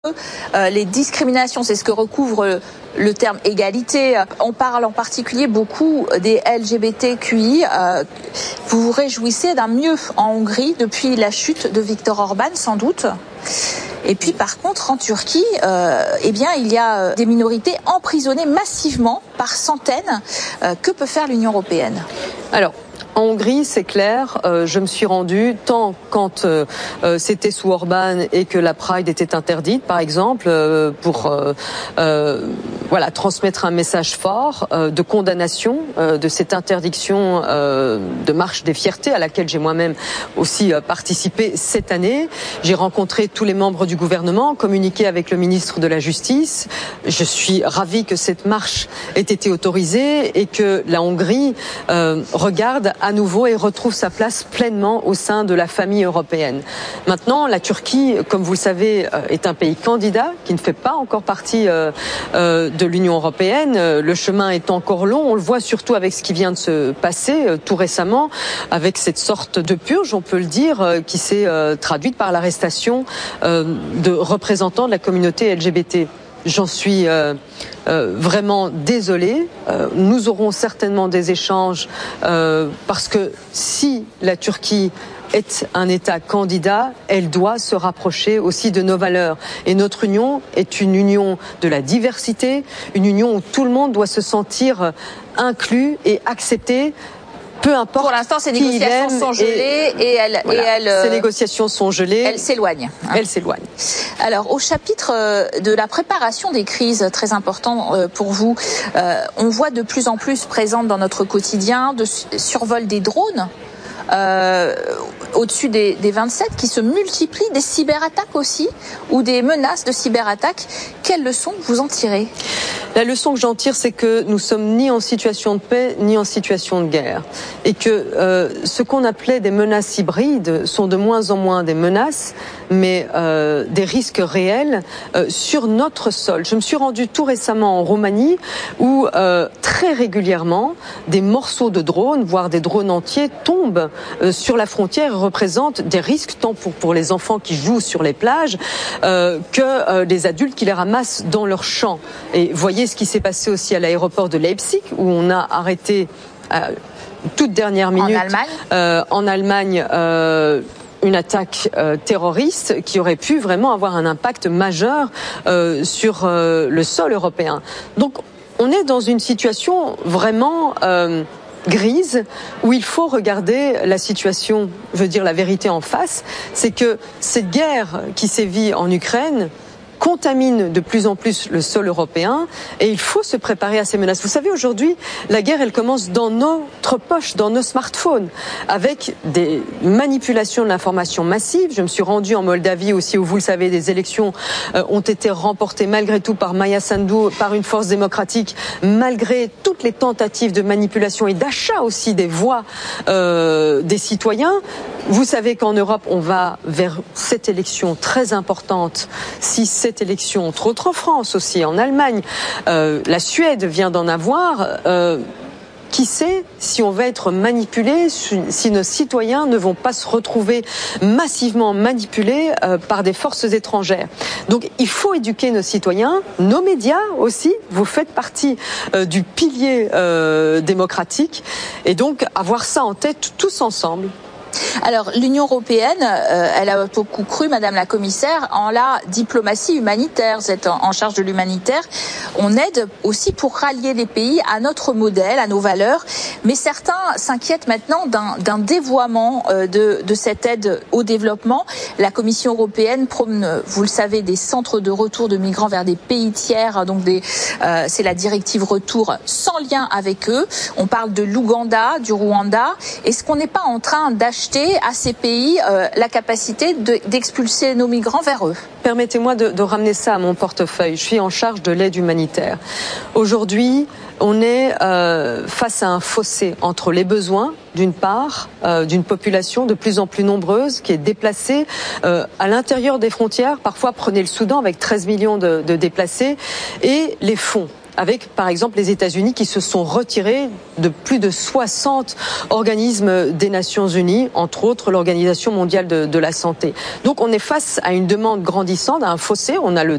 Les discriminations, c'est ce que recouvre le terme égalité. On parle en particulier beaucoup des LGBTQI. Vous vous réjouissez d'un mieux en Hongrie depuis la chute de Viktor Orban, sans doute. Et puis par contre, en Turquie, il y a des minorités emprisonnées massivement par centaines. Que peut faire l'Union européenne ? Alors, en Hongrie, c'est clair, je me suis rendue tant quand c'était sous Orban et que la Pride était interdite, par exemple, pour transmettre un message fort de condamnation de cette interdiction de marche des fiertés à laquelle j'ai moi-même aussi participé cette année. J'ai rencontré tous les membres du gouvernement, communiqué avec le ministre de la Justice. Je suis ravie que cette marche ait été autorisée et que la Hongrie regarde à nouveau et retrouve sa place pleinement au sein de la famille européenne. Maintenant, la Turquie, comme vous le savez, est un pays candidat qui ne fait pas encore partie de l'Union européenne. Le chemin est encore long. On le voit surtout avec ce qui vient de se passer tout récemment, avec cette sorte de purge, on peut le dire, qui s'est traduite par l'arrestation de représentants de la communauté LGBT. J'en suis vraiment désolée. Nous aurons certainement des échanges parce que si la Turquie est un État candidat, elle doit se rapprocher aussi de nos valeurs. Et notre union est une union de la diversité, une union où tout le monde doit se sentir inclus et accepté. Peu importe. Pour l'instant, ces négociations sont gelées ces négociations sont gelées. Elles s'éloignent. Elles s'éloignent. Alors, au chapitre de la préparation des crises, très important pour vous, on voit de plus en plus présente dans notre quotidien de survol des drones. Au-dessus des 27 qui se multiplient, des cyberattaques aussi, ou des menaces de cyberattaques. Quelle leçon vous en tirez ? La leçon que j'en tire, c'est que nous sommes ni en situation de paix, ni en situation de guerre. Et que ce qu'on appelait des menaces hybrides sont de moins en moins des menaces, mais des risques réels sur notre sol. Je me suis rendue tout récemment en Roumanie, où très régulièrement, des morceaux de drones, voire des drones entiers, tombent sur la frontière et représentent des risques tant pour les enfants qui jouent sur les plages que les adultes qui les ramassent dans leurs champs. Et voyez ce qui s'est passé aussi à l'aéroport de Leipzig, où on a arrêté toute dernière minute en Allemagne une attaque terroriste qui aurait pu vraiment avoir un impact majeur sur le sol européen. Donc on est dans une situation vraiment grise, où il faut regarder la situation, je veux dire la vérité en face, c'est que cette guerre qui sévit en Ukraine contamine de plus en plus le sol européen et il faut se préparer à ces menaces. Vous savez, aujourd'hui, la guerre, elle commence dans notre poche, dans nos smartphones, avec des manipulations de l'information massive. Je me suis rendue en Moldavie aussi, où vous le savez, des élections ont été remportées malgré tout par Maia Sandu, par une force démocratique, malgré toutes les tentatives de manipulation et d'achat aussi des voix des citoyens. Vous savez qu'en Europe, on va vers cette élection très importante. Si cette élection, entre autres en France aussi, en Allemagne, la Suède vient d'en avoir, qui sait si on va être manipulé, si nos citoyens ne vont pas se retrouver massivement manipulés par des forces étrangères. Donc il faut éduquer nos citoyens, nos médias aussi, vous faites partie du pilier démocratique, et donc avoir ça en tête tous ensemble. Alors, l'Union européenne, elle a beaucoup cru, Madame la Commissaire, en la diplomatie humanitaire. Vous êtes en charge de l'humanitaire. On aide aussi pour rallier les pays à notre modèle, à nos valeurs. Mais certains s'inquiètent maintenant d'un dévoiement de cette aide au développement. La Commission européenne prône, vous le savez, des centres de retour de migrants vers des pays tiers. Donc, c'est la directive retour sans lien avec eux. On parle de l'Ouganda, du Rwanda. Est-ce qu'on n'est pas en train d'acheter à ces pays la capacité d'expulser nos migrants vers eux? Permettez-moi de ramener ça à mon portefeuille. Je suis en charge de l'aide humanitaire. Aujourd'hui, on est face à un fossé entre les besoins, d'une part, d'une population de plus en plus nombreuse qui est déplacée à l'intérieur des frontières. Parfois, prenez le Soudan avec 13 millions de déplacés, et les fonds. Avec, par exemple, les États-Unis qui se sont retirés de plus de 60 organismes des Nations Unies, entre autres l'Organisation mondiale de la santé. Donc on est face à une demande grandissante, à un fossé. On a le